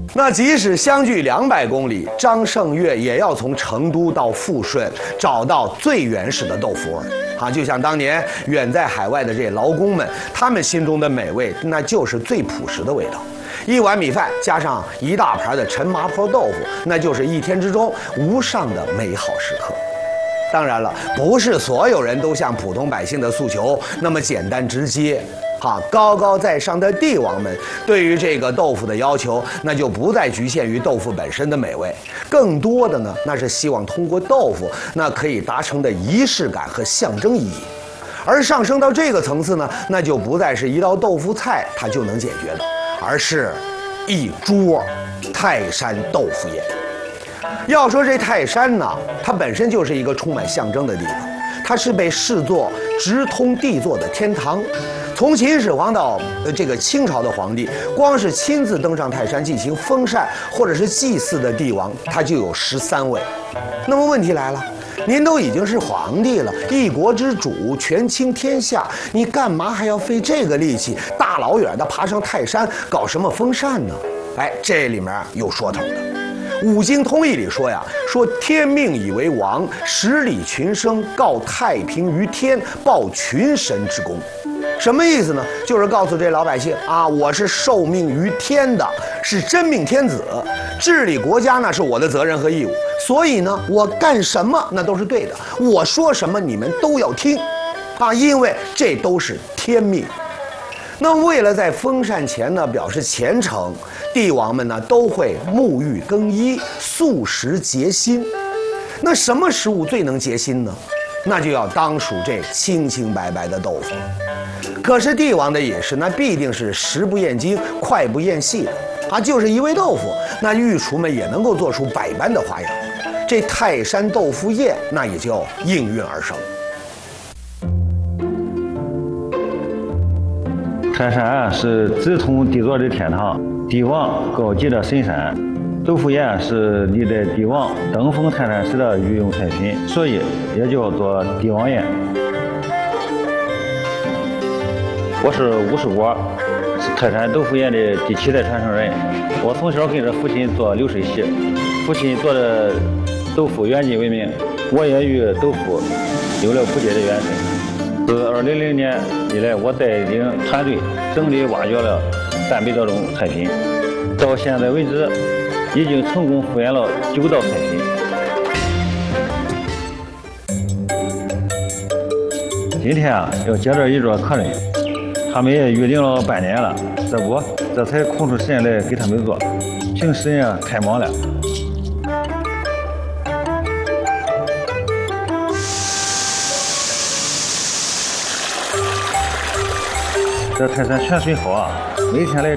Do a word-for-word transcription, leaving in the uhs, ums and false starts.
那即使相距两百公里，张胜岳也要从成都到富顺找到最原始的豆腐味儿啊！就像当年远在海外的这些劳工们，他们心中的美味，那就是最朴实的味道。一碗米饭加上一大盘的陈麻婆豆腐，那就是一天之中无上的美好时刻。当然了，不是所有人都像普通百姓的诉求那么简单直接。哈，高高在上的帝王们对于这个豆腐的要求，那就不再局限于豆腐本身的美味，更多的呢，那是希望通过豆腐那可以达成的仪式感和象征意义。而上升到这个层次呢，那就不再是一道豆腐菜它就能解决的，而是一桌泰山豆腐宴。要说这泰山呢，它本身就是一个充满象征的地方，它是被视作直通地座的天堂。从秦始皇到呃这个清朝的皇帝，光是亲自登上泰山进行封禅或者是祭祀的帝王，他就有十三位。那么问题来了，您都已经是皇帝了，一国之主，权倾天下，你干嘛还要费这个力气，大老远的爬上泰山搞什么封禅呢？哎，这里面有说头的。五经通义里说呀，说天命以为王，十里群生，告太平于天，报群神之功。什么意思呢？就是告诉这老百姓啊，我是受命于天的，是真命天子，治理国家呢是我的责任和义务，所以呢，我干什么那都是对的，我说什么你们都要听，啊，因为这都是天命。那为了在封禅前呢表示虔诚，帝王们呢都会沐浴更衣，素食洁心。那什么食物最能洁心呢？那就要当属这清清白白的豆腐。可是帝王的饮食那必定是食不厌精，脍不厌细的啊，就是一味豆腐，那御厨们也能够做出百般的花样。这泰山豆腐宴那也就应运而生。 泰山是直通地座的天堂，帝王高级的神山。豆腐宴是历代帝王登封泰山时的御用菜品，所以也叫做帝王宴。我是吴世国，是泰山豆腐宴的第七代传承人。我从小跟着父亲做流水席，父亲做的豆腐远近闻名，我也与豆腐有了不解的缘分。自二零零零年以来，我带领团队整理挖掘了三百多种菜品，到现在为止，已经成功复原了九道菜品。今天啊，要接待一桌客人，他们也预定了半年了，这不，这才空出时间来给他们做。平时呀，太忙了。这泰山泉水好啊，每天来